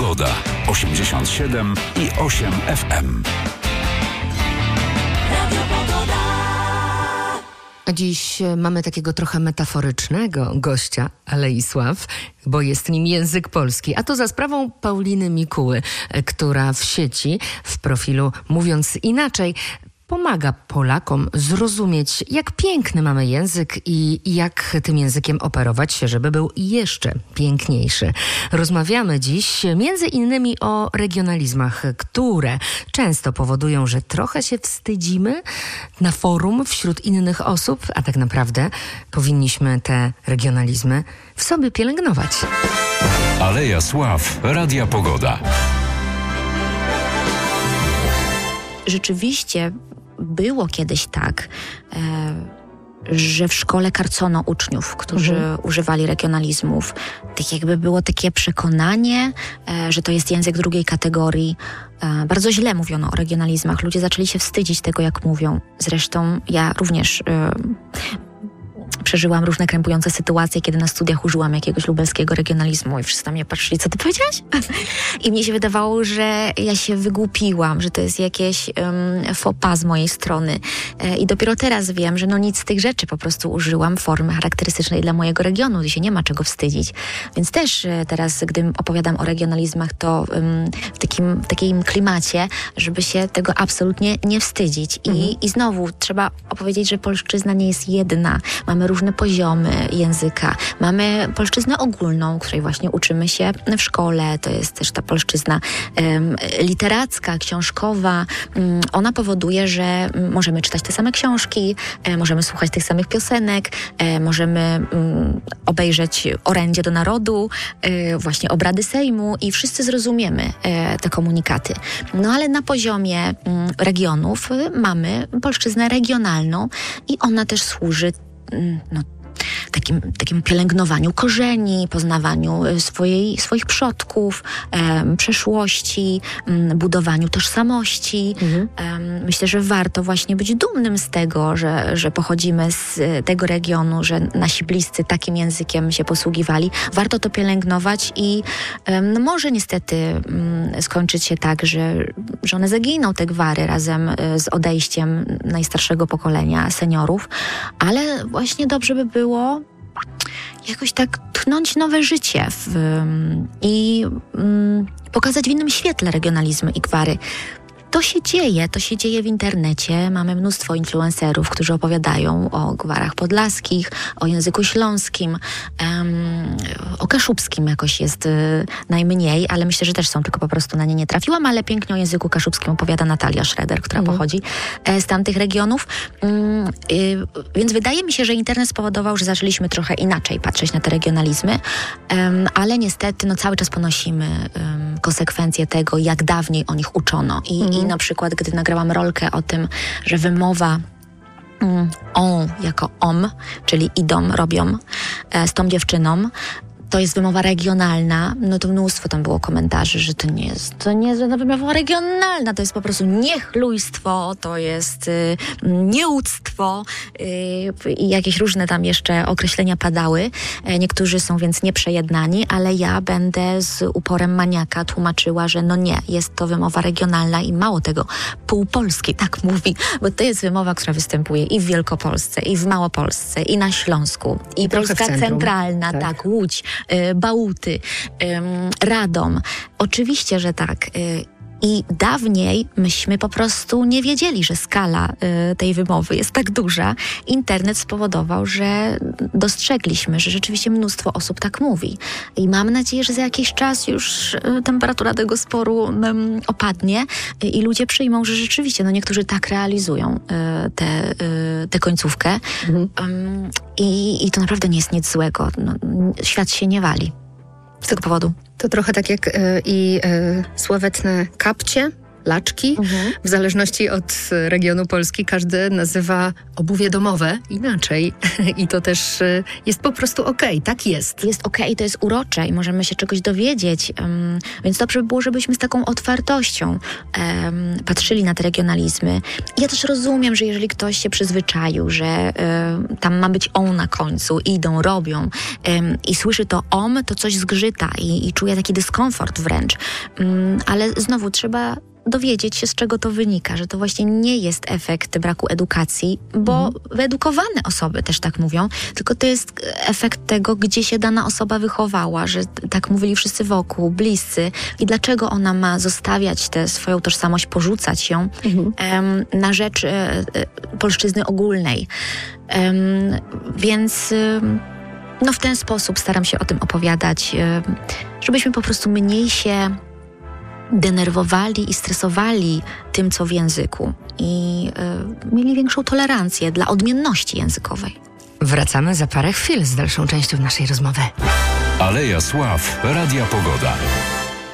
Pogoda. 87,8 FM. A dziś mamy takiego trochę metaforycznego gościa Alei Sław, bo jest nim język polski. A to za sprawą Pauliny Mikuły, która w sieci, w profilu Mówiąc Inaczej, pomaga Polakom zrozumieć, jak piękny mamy język i jak tym językiem operować, żeby był jeszcze piękniejszy. Rozmawiamy dziś między innymi o regionalizmach, które często powodują, że trochę się wstydzimy na forum wśród innych osób, a tak naprawdę powinniśmy te regionalizmy w sobie pielęgnować. Aleja Sław, Radia Pogoda. Rzeczywiście było kiedyś tak, że w szkole karcono uczniów, którzy używali regionalizmów. Tak jakby było takie przekonanie, że to jest język drugiej kategorii. Bardzo źle mówiono o regionalizmach. Ludzie zaczęli się wstydzić tego, jak mówią. Zresztą ja również przeżyłam różne krępujące sytuacje, kiedy na studiach użyłam jakiegoś lubelskiego regionalizmu i wszyscy na mnie patrzyli, co ty powiedziałaś? I mnie się wydawało, że ja się wygłupiłam, że to jest jakieś faux pas z mojej strony. I dopiero teraz wiem, że nic z tych rzeczy, po prostu użyłam formy charakterystycznej dla mojego regionu i się nie ma czego wstydzić. Więc też teraz, gdy opowiadam o regionalizmach, to w takim klimacie, żeby się tego absolutnie nie wstydzić. I znowu trzeba opowiedzieć, że polszczyzna nie jest jedna. Mamy różne poziomy języka. Mamy polszczyznę ogólną, której właśnie uczymy się w szkole. To jest też ta polszczyzna literacka, książkowa. Ona powoduje, że możemy czytać te same książki, możemy słuchać tych samych piosenek, możemy obejrzeć orędzie do narodu, właśnie obrady Sejmu i wszyscy zrozumiemy te komunikaty. Ale na poziomie regionów mamy polszczyznę regionalną i ona też służy takim pielęgnowaniu korzeni, poznawaniu swoich przodków, przeszłości, budowaniu tożsamości. Myślę, że warto właśnie być dumnym z tego, że pochodzimy z tego regionu, że nasi bliscy takim językiem się posługiwali. Warto to pielęgnować i może niestety skończyć się tak, że one zaginą, te gwary, razem z odejściem najstarszego pokolenia seniorów, ale właśnie dobrze by było jakoś tak tchnąć nowe życie i pokazać w innym świetle regionalizmy i gwary. To się dzieje w internecie. Mamy mnóstwo influencerów, którzy opowiadają o gwarach podlaskich, o języku śląskim, o kaszubskim jakoś jest najmniej, ale myślę, że też są, tylko po prostu na nie nie trafiłam, ale pięknie o języku kaszubskim opowiada Natalia Schroeder, która pochodzi z tamtych regionów. Więc wydaje mi się, że internet spowodował, że zaczęliśmy trochę inaczej patrzeć na te regionalizmy, ale niestety cały czas ponosimy konsekwencje tego, jak dawniej o nich uczono. I na przykład, gdy nagrałam rolkę o tym, że wymowa on jako om, czyli idą, robią z tą dziewczyną, to jest wymowa regionalna, to mnóstwo tam było komentarzy, że to nie jest żadna wymowa regionalna, to jest po prostu niechlujstwo, to jest nieuctwo i jakieś różne tam jeszcze określenia padały. Niektórzy są więc nieprzejednani, ale ja będę z uporem maniaka tłumaczyła, że nie, jest to wymowa regionalna i mało tego, półpolski tak mówi, bo to jest wymowa, która występuje i w Wielkopolsce, i w Małopolsce, i na Śląsku, i Polska Centralna, tak, Łódź, Bałuty, Radom. Oczywiście, że tak. I dawniej myśmy po prostu nie wiedzieli, że skala tej wymowy jest tak duża. Internet spowodował, że dostrzegliśmy, że rzeczywiście mnóstwo osób tak mówi. I mam nadzieję, że za jakiś czas już temperatura tego sporu opadnie i ludzie przyjmą, że rzeczywiście niektórzy tak realizują tę końcówkę. I to naprawdę nie jest nic złego. Świat się nie wali z tego powodu. To trochę tak jak i sławetne kapcie laczki. W zależności od regionu Polski każdy nazywa obuwie domowe inaczej. I to też jest po prostu okej, tak jest. Jest okej, to jest urocze i możemy się czegoś dowiedzieć. Więc dobrze by było, żebyśmy z taką otwartością patrzyli na te regionalizmy. Ja też rozumiem, że jeżeli ktoś się przyzwyczaił, że tam ma być on na końcu, idą, robią i słyszy to to coś zgrzyta i czuje taki dyskomfort wręcz. Ale znowu trzeba dowiedzieć się, z czego to wynika, że to właśnie nie jest efekt braku edukacji, bo wyedukowane osoby też tak mówią, tylko to jest efekt tego, gdzie się dana osoba wychowała, że tak mówili wszyscy wokół, bliscy i dlaczego ona ma zostawiać tę swoją tożsamość, porzucać ją na rzecz polszczyzny ogólnej. Więc w ten sposób staram się o tym opowiadać, żebyśmy po prostu mniej się denerwowali i stresowali tym, co w języku i mieli większą tolerancję dla odmienności językowej. Wracamy za parę chwil z dalszą częścią naszej rozmowy. Aleja Sław, Radia Pogoda.